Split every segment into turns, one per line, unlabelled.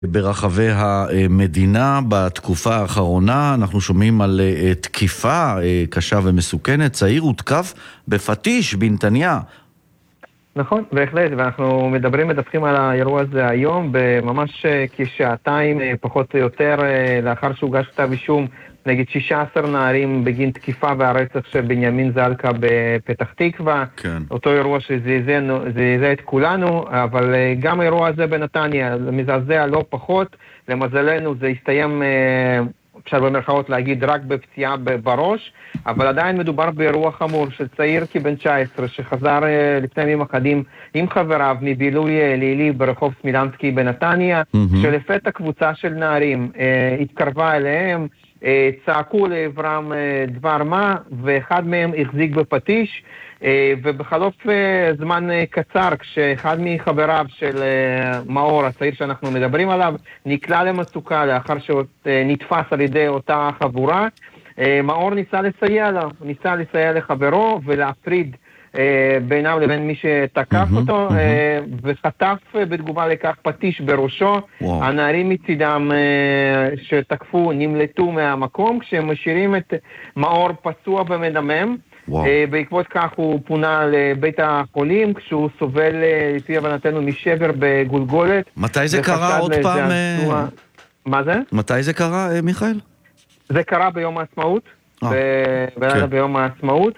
ברחבי המדינה בתקופה האחרונה אנחנו שומעים על תקיפה קשה ומסוכנת. צעיר הותקף בפטיש בנתניה.
נכון, בהחלט, ואנחנו מדווחים על האירוע הזה היום, בממש כשעתיים פחות או יותר לאחר שהוגש כתב אישום נגד 16 נערים בגין תקיפה והרצח של בנימין זלקה בפתח תקווה.
כן.
אותו אירוע שזעזע את כולנו, אבל גם האירוע הזה בנתניה מזעזע לא פחות. למזלנו זה הסתיים, אפשר במרכאות להגיד, רק בפציעה בראש, אבל עדיין מדובר באירוע חמור של צעיר כבן 19 שחזר לפני ימים אחדים עם חבריו מבילוי לילי ברחוב סמילנסקי בנתניה, שלפתע קבוצה של נערים התקרבה אליהם, צעקו לעברם דבר מה, ואחד מהם החזיק בפטיש, ובחלוף זמן קצר, כשאחד מחבריו של מאור, הצעיר שאנחנו מדברים עליו, נקלע למצוקה לאחר שנתפס על ידי אותה חבורה, מאור ניסה לסייע לחברו ולהפריד בינם לבין מי שתקף אותו, וחטף בתגובה לכך פטיש בראשו. הנערים מצידם שתקפו נמלטו מהמקום, כשהם משאירים את מאור פצוע ומדמם. בעקבות כך הוא פונה לבית החולים, כשהוא סובל לפי הבנתנו משבר בגולגולת.
מתי זה קרה עוד פעם?
מה זה?
מתי זה קרה, מיכאל?
זה קרה ביום העצמאות. בלילה ביום העצמאות,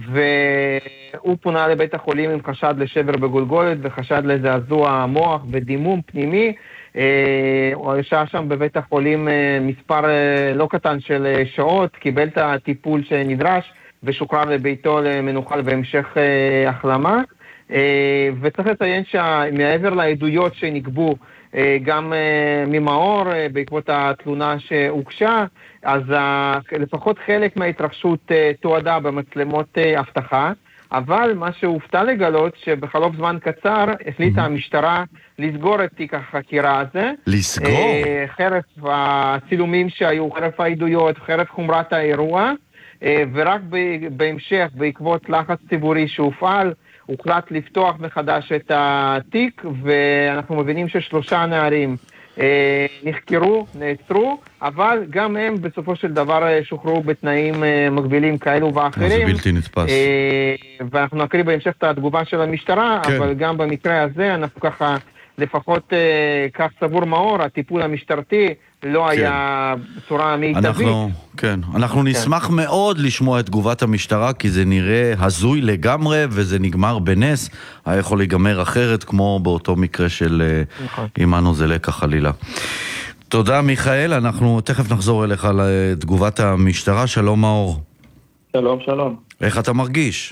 והוא פונה לבית החולים עם חשד לשבר בגולגולת וחשד לזעזוע מוח ודימום פנימי. הוא ישב שם בבית החולים מספר לא קטן של שעות, קיבל את הטיפול שנדרש ושוחרר לביתו למנוחה והמשך החלמה. וצריך לציין שמעבר לעדויות שנקבו גם ממאור בעקבות התלונה שהוגשה, אז לפחות חלק מההתרחשות תועדה במצלמות אבטחה, אבל מה שהופתע לגלות שבחלוף זמן קצר החליטה המשטרה לסגור את תיק החקירה הזה.
לסגור?
חרף הצילומים שהיו, חרף העדויות, חרף חומרת האירוע, ורק בהמשך, בעקבות לחץ ציבורי שהופעל, הוחלט לפתוח מחדש את התיק, ואנחנו מבינים ששלושה נערים נחקרו, נעצרו, אבל גם הם בסופו של דבר שוחררו בתנאים מגבילים כאלו ואחרים.
זה בלתי נתפס.
ואנחנו נקריא בהמשך את התגובה של המשטרה, כן. אבל גם במקרה הזה אנחנו ככה, לפחות כך סבור מאור, הטיפול המשטרתי לא כן. היה בצורה מיטבית.
אנחנו נשמח מאוד לשמוע את תגובת המשטרה, כי זה נראה הזוי לגמרי, וזה נגמר בנס. היה יכול להיגמר אחרת, כמו באותו מקרה של אימנו זלקה חלילה. תודה מיכאל, אנחנו תכף נחזור אליך לתגובת המשטרה. שלום מאור.
שלום, שלום.
איך אתה מרגיש?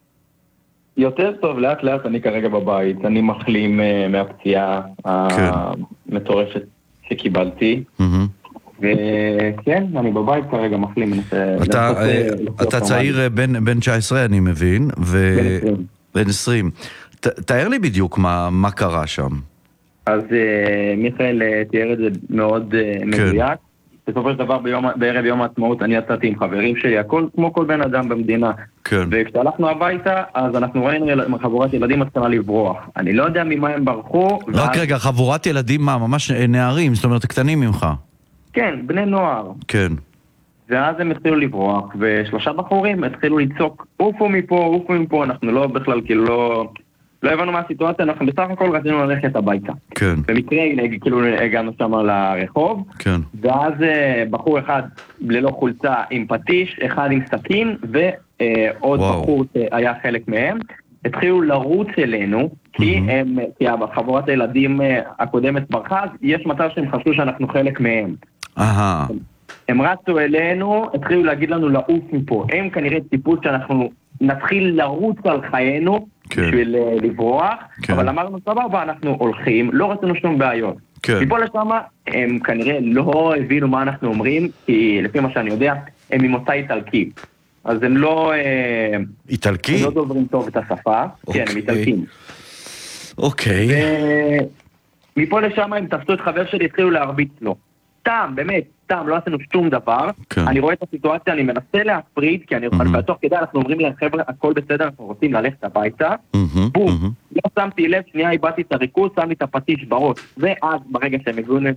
יותר טוב, לאט לאט אני כרגע בבית, אני מחלים מהפציעה המטורפת שקיבלתי, וכן, אני בבית כרגע מחלים.
אתה צעיר בן 19 אני מבין, בן 20. תאר לי בדיוק מה קרה שם.
אז מיכאל תיאר את זה מאוד מדויק. בסופו של דבר בערב יום העצמאות אני יצאתי עם חברים שלי, הכל כמו כל בן אדם במדינה. כן. וכשהלכנו הביתה, אז אנחנו ראינו חבורת ילדים מתחילה לברוח. אני לא יודע ממה הם ברחו.
רק רגע, חבורת ילדים מה? ממש נערים, זאת אומרת קטנים ממך.
כן, בני נוער.
כן.
ואז הם התחילו לברוח, ושלושה בחורים התחילו לצעוק, אופו מפה, אנחנו לא בכלל כאילו לא הבנו מה הסיטואציה, אנחנו בסך הכל רצינו ללכת הביתה.
כן.
במקרה כאילו הגענו שם לרחוב,
כן.
ואז בחור אחד ללא חולצה עם פטיש, אחד עם סכין, ועוד בחור היה חלק מהם, התחילו לרוץ אלינו, כי חבורת הילדים הקודמת ברחה, יש מצב שהם חשבו שאנחנו חלק מהם. הם רצו אלינו, התחילו להגיד לנו לעוף מפה, הם כנראה טיפוס שאנחנו נתחיל לרוץ על חיינו, בשביל לברוח, אבל אמרנו סבבה, אנחנו הולכים, לא רצינו שום בעיות. מפה לשם הם כנראה לא הבינו מה אנחנו אומרים, כי לפי מה שאני יודע, הם ממוצא איטלקי. אז הם לא...
איטלקי?
הם לא דוברים טוב את השפה, כן, הם איטלקים.
אוקיי.
מפה לשם הם תפסו את חבר שלי, התחילו להרביץ לו. סתם, באמת, סתם, לא עשינו שום דבר, אני רואה את הסיטואציה, אני מנסה להפריד, כי אני תוך כדי אנחנו אומרים להם, חבר'ה, הכל בסדר, אנחנו רוצים ללכת הביתה, בום, לא שמתי לב, שנייה איבדתי את הריכוז, שמתי את הפטיש בראש, ואז ברגע שהם